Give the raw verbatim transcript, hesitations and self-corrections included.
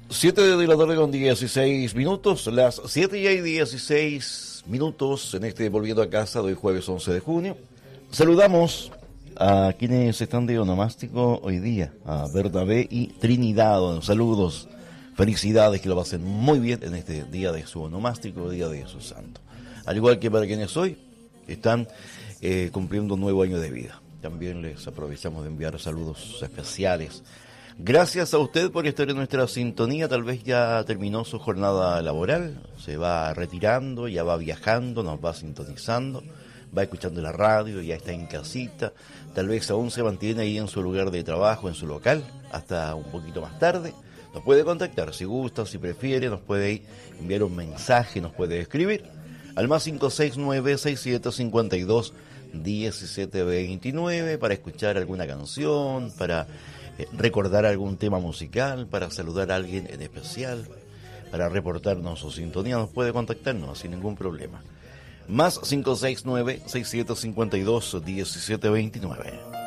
siete de la tarde con dieciséis minutos, las siete y dieciséis minutos en este Volviendo a Casa de hoy jueves once de junio. Saludamos a quienes están de onomástico hoy día, a Bernabé y Trinidad. Saludos, felicidades, que lo pasen muy bien en este día de su onomástico, día de su santo. Al igual que para quienes hoy están eh, cumpliendo un nuevo año de vida. También les aprovechamos de enviar saludos especiales. Gracias a usted por estar en nuestra sintonía. Tal vez ya terminó su jornada laboral, se va retirando, ya va viajando, nos va sintonizando, va escuchando la radio, ya está en casita. Tal vez aún se mantiene ahí en su lugar de trabajo, en su local, hasta un poquito más tarde. Nos puede contactar si gusta, si prefiere, nos puede enviar un mensaje, nos puede escribir al más cinco seis nueve, seis siete cinco dos, uno siete dos nueve para escuchar alguna canción, para recordar algún tema musical, para saludar a alguien en especial, para reportarnos su sintonía. Nos puede contactarnos sin ningún problema. Más cinco seis nueve, seis siete cinco dos, uno siete dos nueve.